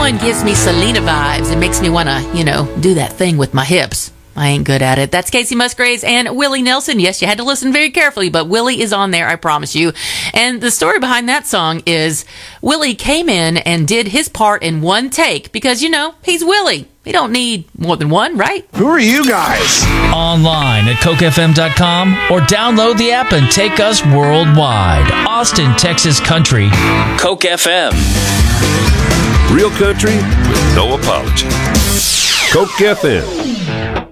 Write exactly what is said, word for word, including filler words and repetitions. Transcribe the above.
one gives me Selena vibes. It makes me want to, you know, do that thing with my hips. I ain't good at it. That's Casey Musgraves and Willie Nelson. Yes, you had to listen very carefully, but Willie is on there, I promise you. And the story behind that song is Willie came in and did his part in one take because, you know, he's Willie. He don't need more than one, right? Who are you guys? Online at coke f m dot com or download the app and take us worldwide. Austin, Texas Country. Coke F M. Real country with no apology. Coke F M.